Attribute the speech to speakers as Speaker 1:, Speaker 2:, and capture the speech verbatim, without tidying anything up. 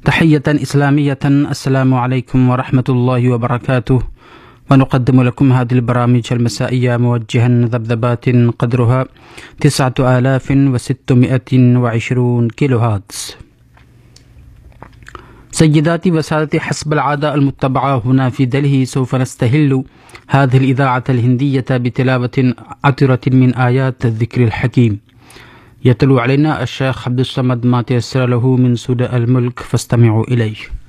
Speaker 1: تحية إسلامية. السلام عليكم ورحمة الله وبركاته. ونقدم لكم هذه البرامج المسائية موجها ذبذبات قدرها تسعة آلاف وستمائة وعشرون كيلو هرتز. سيداتي وسادتي، حسب العادة المتبعة هنا في دلهي سوف نستهل هذه الإذاعة الهندية بتلاوة عطرة من آيات الذكر الحكيم. يتلو علينا الشيخ عبد الصمد ما تيسر له من سورة الملك، فاستمعوا إليه.